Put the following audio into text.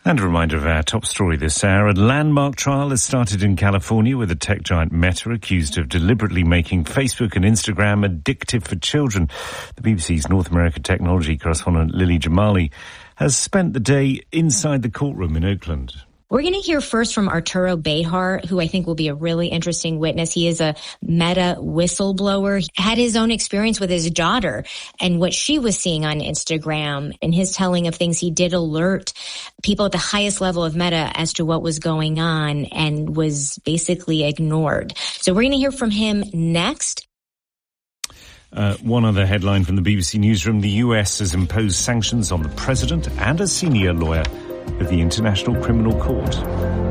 And a reminder of our top story this hour. A landmark trial has started in California with a tech giant Meta accused of deliberately making Facebook and Instagram addictive for children. The BBC's North America technology correspondent Lily Jamali has spent the day inside the courtroom in Oakland. We're going to hear first from Arturo Behar, who I think will be a really interesting witness. He is a Meta whistleblower. He had his own experience with his daughter and what she was seeing on Instagram, and his telling of things. He did alert people at the highest level of Meta as to what was going on and was basically ignored. So we're going to hear from him next. One other headline from the BBC Newsroom. The US has imposed sanctions on the president and a senior lawyer of the International Criminal Court.